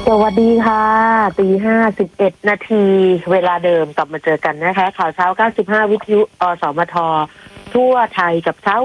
สวัสดีค่ะตี 5:11 นาทีเวลาเดิมกลับมาเจอกันนะคะข่าวเช้า95วิทยุอสมททั่วไทยกับเช้า